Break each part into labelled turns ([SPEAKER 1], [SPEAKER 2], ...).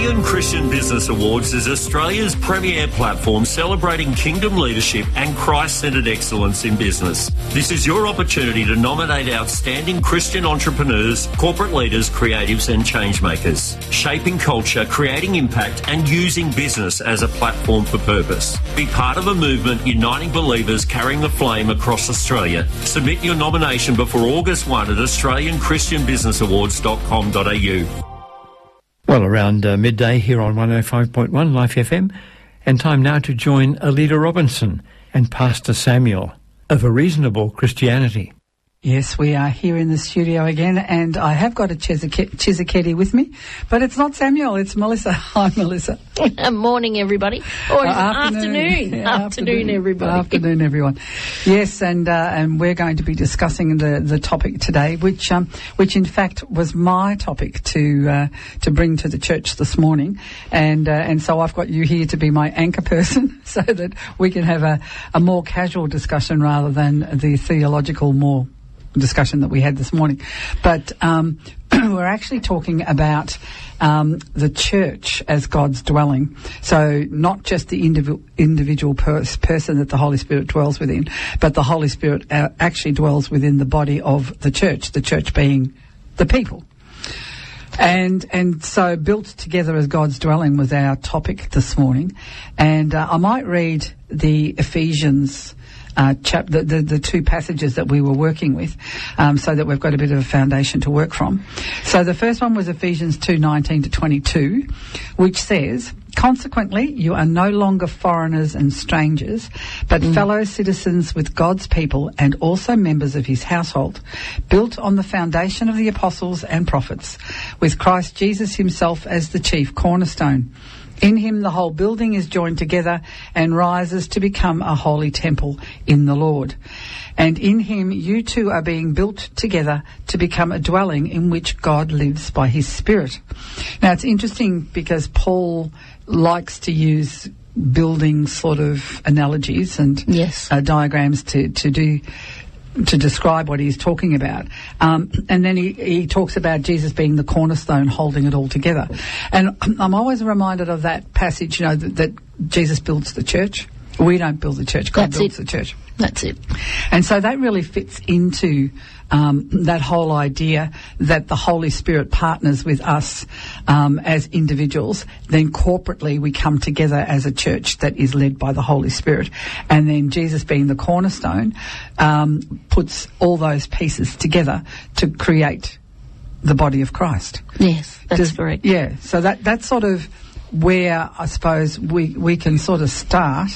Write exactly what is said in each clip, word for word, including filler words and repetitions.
[SPEAKER 1] Australian Christian Business Awards is Australia's premier platform celebrating kingdom leadership and Christ-centred excellence in business. This is your opportunity to nominate outstanding Christian entrepreneurs, corporate leaders, creatives and changemakers, shaping culture, creating impact and using business as a platform for purpose. Be part of a movement uniting believers carrying the flame across Australia. Submit your nomination before August first at australian christian business awards dot com dot a u.
[SPEAKER 2] Well, around uh, midday here on one oh five point one Life F M, and time now to join Alida Robinson and Pastor Samuel of A Reasonable Christianity.
[SPEAKER 3] Yes, we are here in the studio again, and I have got a Chisekedi with me, but it's not Samuel, it's Melissa. Hi, Melissa.
[SPEAKER 4] Morning, everybody. Or
[SPEAKER 3] Uh,
[SPEAKER 4] afternoon.
[SPEAKER 3] afternoon.
[SPEAKER 4] Afternoon,
[SPEAKER 3] Yeah,
[SPEAKER 4] afternoon, everybody.
[SPEAKER 3] Afternoon, everyone. Yes, and uh, and we're going to be discussing the, the topic today, which um which in fact was my topic to uh, to bring to the church this morning, and uh, and so I've got you here to be my anchor person, so that we can have a, a more casual discussion rather than the theological more discussion that we had this morning. But um, we're actually talking about um, the church as God's dwelling. So not just the individual individual pers- person that the Holy Spirit dwells within, but the Holy Spirit uh, actually dwells within the body of the church, the church being the people. And and so built together as God's dwelling was our topic this morning. And uh, I might read the Ephesians Uh, chap, the, the, the two passages that we were working with, um, so that we've got a bit of a foundation to work from. So the first one was Ephesians two nineteen to twenty-two, which says, "Consequently, you are no longer foreigners and strangers, but mm. fellow citizens with God's people and also members of his household, built on the foundation of the apostles and prophets, with Christ Jesus himself as the chief cornerstone. In him the whole building is joined together and rises to become a holy temple in the Lord. And in him you two are being built together to become a dwelling in which God lives by his Spirit." Now it's interesting because Paul likes to use building sort of analogies and
[SPEAKER 4] yes.
[SPEAKER 3] uh, diagrams to, to do to describe what he's talking about. Um, and then he, he talks about Jesus being the cornerstone holding it all together. And I'm always reminded of that passage, you know, that, that Jesus builds the church. We don't build the church, God
[SPEAKER 4] That's
[SPEAKER 3] builds
[SPEAKER 4] it.
[SPEAKER 3] the church.
[SPEAKER 4] That's it.
[SPEAKER 3] And so that really fits into um, that whole idea that the Holy Spirit partners with us um, as individuals. Then corporately we come together as a church that is led by the Holy Spirit. And then Jesus being the cornerstone um, puts all those pieces together to create the body of Christ.
[SPEAKER 4] Yes, that's
[SPEAKER 3] Does,
[SPEAKER 4] correct.
[SPEAKER 3] Yeah, so that that's sort of where I suppose we, we can sort of start.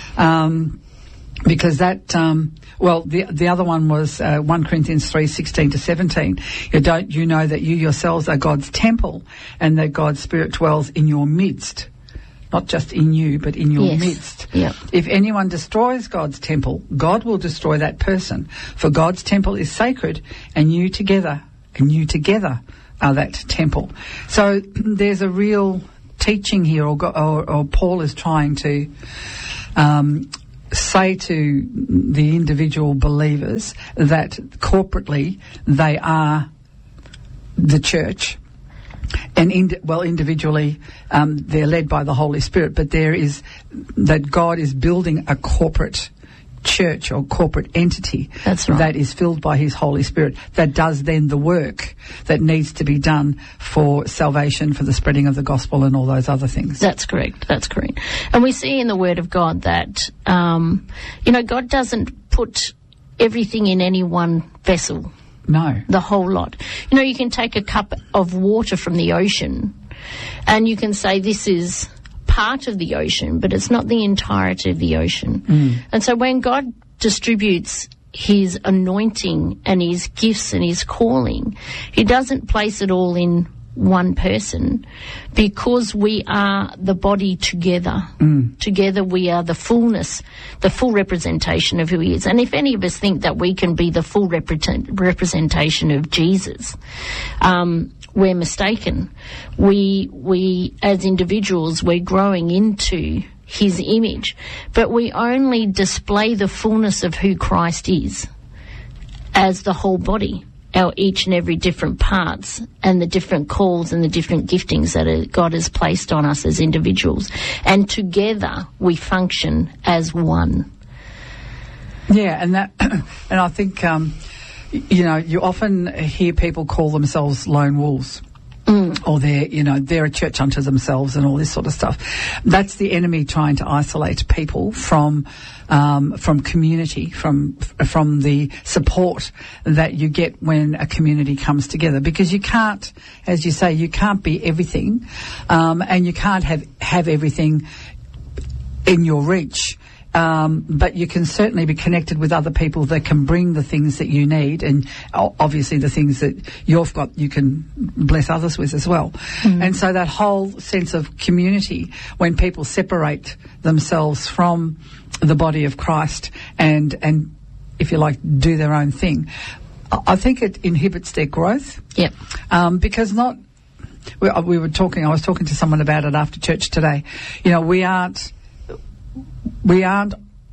[SPEAKER 3] Um, Because that, um, well, the the other one was uh, First Corinthians three sixteen to seventeen. You don't you know that you yourselves are God's temple, and that God's Spirit dwells in your midst, not just in you, but in your
[SPEAKER 4] yes.
[SPEAKER 3] midst.
[SPEAKER 4] Yep.
[SPEAKER 3] If anyone destroys God's temple, God will destroy that person. For God's temple is sacred, and you together, and you together are that temple. So there's a real teaching here, or or, or Paul is trying to Um, say to the individual believers that corporately they are the church, and ind- well individually um, they're led by the Holy Spirit, but there is that God is building a corporate church or corporate entity
[SPEAKER 4] That's right.
[SPEAKER 3] that is filled by his Holy Spirit, that does then the work that needs to be done for salvation, for the spreading of the gospel and all those other things.
[SPEAKER 4] That's correct. That's correct. And we see in the Word of God that, um, you know, God doesn't put everything in any one vessel.
[SPEAKER 3] No.
[SPEAKER 4] The whole lot. You know, you can take a cup of water from the ocean and you can say this is part of the ocean, but it's not the entirety of the ocean.
[SPEAKER 3] Mm.
[SPEAKER 4] And so when God distributes his anointing and his gifts and his calling, he doesn't place it all in one person, because we are the body together.
[SPEAKER 3] Mm.
[SPEAKER 4] Together we are the fullness, the full representation of who he is. And if any of us think that we can be the full represent, representation of Jesus, um, we're mistaken. We, we, as individuals, we're growing into his image, but we only display the fullness of who Christ is as the whole body. our each and every different parts and the different calls and the different giftings that are, God has placed on us as individuals. And together we function as one.
[SPEAKER 3] Yeah, and that, and I think, um, you know, you often hear people call themselves lone wolves. Mm. Or they're, you know, they're a church unto themselves and all this sort of stuff. That's the enemy trying to isolate people from, um, from community, from, from the support that you get when a community comes together. Because you can't, as you say, you can't be everything, um, and you can't have, have everything in your reach. Um, but you can certainly be connected with other people that can bring the things that you need, and obviously the things that you've got you can bless others with as well. Mm. And so that whole sense of community, when people separate themselves from the body of Christ and, and if you like, do their own thing, I think it inhibits their growth.
[SPEAKER 4] Yep.
[SPEAKER 3] Um, because not, we, we were talking, I was talking to someone about it after church today. You know, we aren't, We aren't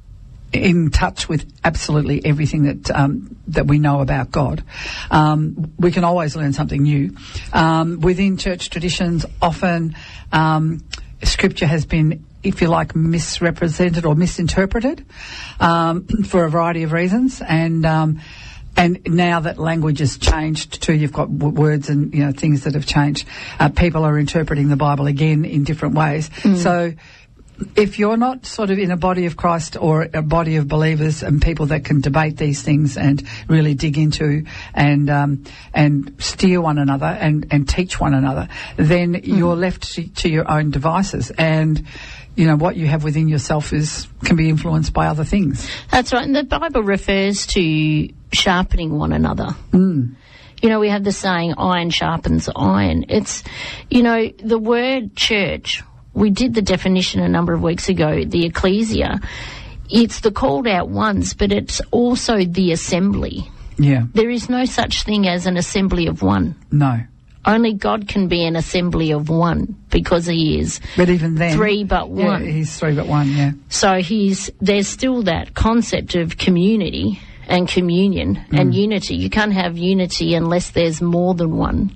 [SPEAKER 3] in touch with absolutely everything that um, that we know about God. Um, we can always learn something new. Um, within church traditions, often um, Scripture has been, if you like, misrepresented or misinterpreted um, for a variety of reasons. And um, and now that language has changed too, you've got w- words and, you know, things that have changed. Uh, people are interpreting the Bible again in different ways. Mm. So if you're not sort of in a body of Christ or a body of believers and people that can debate these things and really dig into and um, and steer one another and, and teach one another, then mm. you're left to, to your own devices. And, you know, what you have within yourself is can be influenced by other things.
[SPEAKER 4] That's right. And the Bible refers to sharpening one another.
[SPEAKER 3] Mm.
[SPEAKER 4] You know, we have the saying, iron sharpens iron. It's, you know, the word church, we did the definition a number of weeks ago, the ecclesia. It's the called out ones, but it's also the assembly.
[SPEAKER 3] Yeah.
[SPEAKER 4] There is no such thing as an assembly of one.
[SPEAKER 3] No.
[SPEAKER 4] Only God can be an assembly of one because he is
[SPEAKER 3] but even then,
[SPEAKER 4] three but one.
[SPEAKER 3] Yeah, he's three but one, yeah.
[SPEAKER 4] So he's there's still that concept of community and communion mm. and unity. You can't have unity unless there's more than one.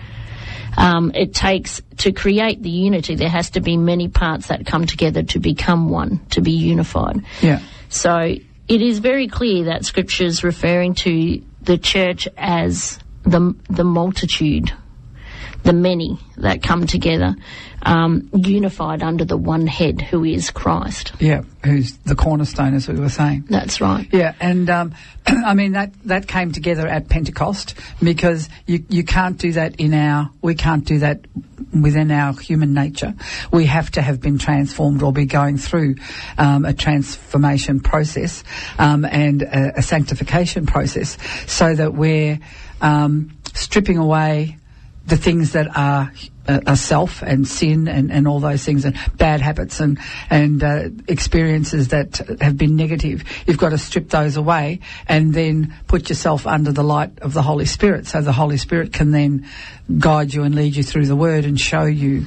[SPEAKER 4] Um, it takes, to create the unity, there has to be many parts that come together to become one, to be unified.
[SPEAKER 3] Yeah.
[SPEAKER 4] So it is very clear that Scripture is referring to the church as the the multitude, the many that come together, um, unified under the one head who is Christ.
[SPEAKER 3] Yeah, who's the cornerstone, as we were saying.
[SPEAKER 4] That's right.
[SPEAKER 3] Yeah, and um, I mean, that, that came together at Pentecost because you, you can't do that in our, we can't do that within our human nature. We have to have been transformed or be going through um, a transformation process um, and a, a sanctification process so that we're um, stripping away the things that are, uh, are self and sin and, and all those things and bad habits and, and uh, experiences that have been negative. You've got to strip those away and then put yourself under the light of the Holy Spirit so the Holy Spirit can then guide you and lead you through the Word and show you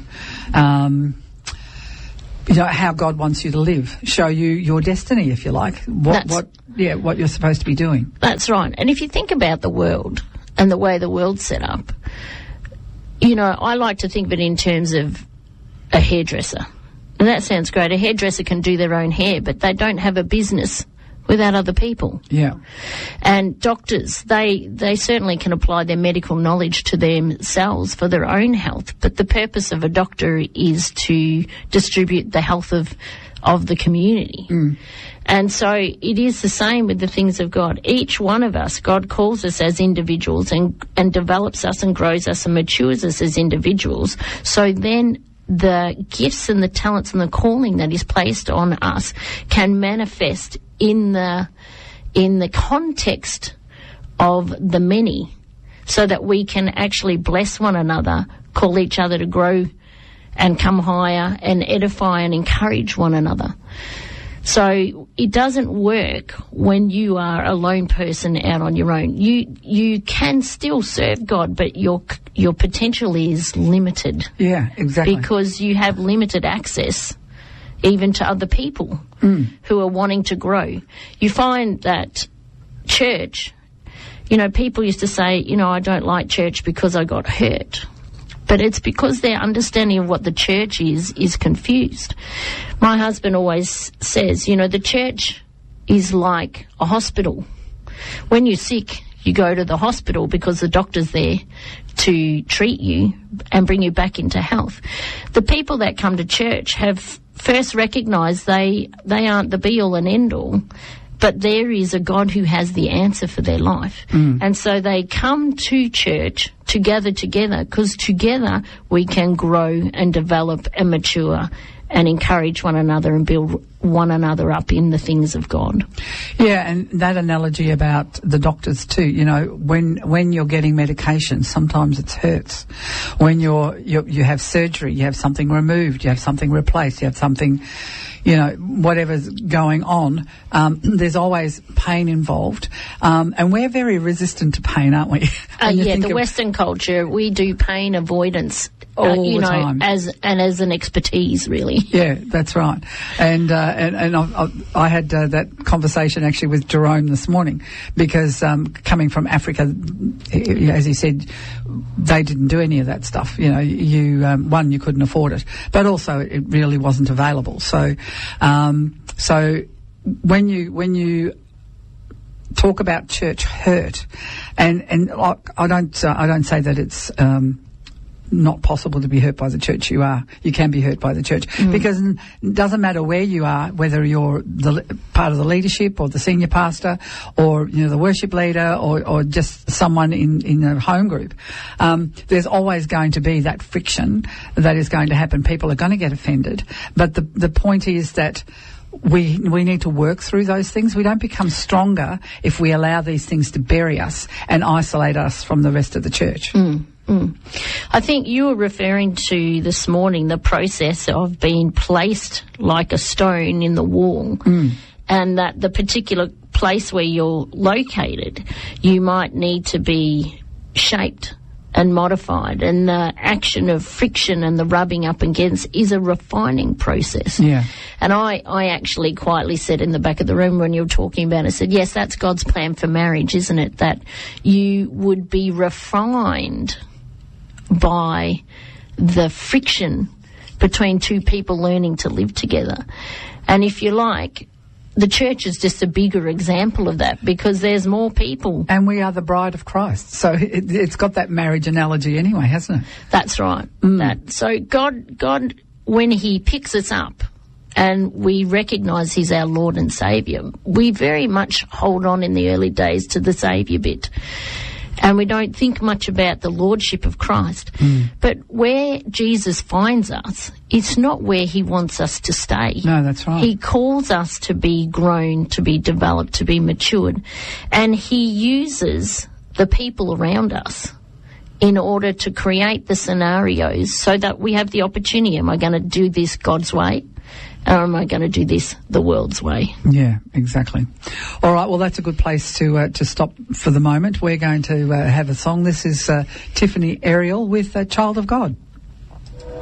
[SPEAKER 3] um, you know, how God wants you to live, show you your destiny, if you like, what,
[SPEAKER 4] That's,
[SPEAKER 3] what, yeah, what you're supposed to be doing.
[SPEAKER 4] That's right. And if you think about the world and the way the world's set up, you know, I like to think of it in terms of a hairdresser. And that sounds great. A hairdresser can do their own hair, but they don't have a business without other people.
[SPEAKER 3] Yeah.
[SPEAKER 4] And doctors, they, they certainly can apply their medical knowledge to themselves for their own health, but the purpose of a doctor is to distribute the health of, of the community.
[SPEAKER 3] Mm.
[SPEAKER 4] And so it is the same with the things of God. Each one of us, God calls us as individuals and, and develops us and grows us and matures us as individuals. So then the gifts and the talents and the calling that is placed on us can manifest in the, in the context of the many so that we can actually bless one another, call each other to grow and come higher and edify and encourage one another. So it doesn't work when you are a lone person out on your own. You you can still serve God, but your your potential is limited.
[SPEAKER 3] Yeah, exactly.
[SPEAKER 4] Because you have limited access even to other people
[SPEAKER 3] mm.
[SPEAKER 4] who are wanting to grow. You find that church You know, people used to say, you know, I don't like church because I got hurt. But it's because their understanding of what the church is, is confused. My husband always says, you know, the church is like a hospital. When you're sick, you go to the hospital because the doctor's there to treat you and bring you back into health. The people that come to church have first recognised they, they aren't the be-all and end-all, but there is a God who has the answer for their life. Mm. And so they come to church to gather together, because together we can grow and develop and mature and encourage one another and build one another up in the things of God.
[SPEAKER 3] Yeah, and that analogy about the doctors too, you know, when when you're getting medication, sometimes it hurts. When you're, you're you have surgery, you have something removed, you have something replaced, you have something, you know, whatever's going on, um, there's always pain involved. Um, and we're very resistant to pain, aren't we?
[SPEAKER 4] Uh, yeah, the Western culture, we do pain avoidance
[SPEAKER 3] all
[SPEAKER 4] uh, you
[SPEAKER 3] the
[SPEAKER 4] know,
[SPEAKER 3] time.
[SPEAKER 4] as and as an expertise, really.
[SPEAKER 3] Yeah, that's right. And uh, and, and I, I, I had uh, that conversation actually with Jerome this morning, because um, coming from Africa, as he said, they didn't do any of that stuff. You know, you um, one, you couldn't afford it, but also it really wasn't available. So, um, so when you when you talk about church hurt, and and I, I don't uh, I don't say that it's um, not possible to be hurt by the church. You are. You can be hurt by the church, mm. because it doesn't matter where you are, whether you're the part of the leadership or the senior pastor, or you know the worship leader, or, or just someone in in a home group. Um, there's always going to be that friction that is going to happen. People are going to get offended, but the the point is that we we need to work through those things. We don't become stronger if we allow these things to bury us and isolate us from the rest of the church.
[SPEAKER 4] Mm. Mm. I think you were referring to this morning the process of being placed like a stone in the wall, mm. and that the particular place where you're located, you might need to be shaped and modified, and the action of friction and the rubbing up against is a refining process.
[SPEAKER 3] Yeah.
[SPEAKER 4] And I, I actually quietly said in the back of the room when you were talking about it, I said, yes, that's God's plan for marriage, isn't it? That you would be refined by the friction between two people learning to live together. And if you like, the church is just a bigger example of that, because there's more people.
[SPEAKER 3] And we are the bride of Christ. So it, it's got that marriage analogy anyway, hasn't it?
[SPEAKER 4] That's right. Mm. That, so God, God, when he picks us up and we recognise he's our Lord and Saviour, we very much hold on in the early days to the Saviour bit. And we don't think much about the lordship of Christ. Mm. But where Jesus finds us, it's not where he wants us to stay.
[SPEAKER 3] No, that's right.
[SPEAKER 4] He calls us to be grown, to be developed, to be matured. And he uses the people around us in order to create the scenarios so that we have the opportunity. Am I going to do this God's way? Or am I going to do this the world's way?
[SPEAKER 3] Yeah, exactly. All right, well, that's a good place to uh, to stop for the moment. We're going to uh, have a song. This is uh, Tiffany Ariel with uh, Child of God.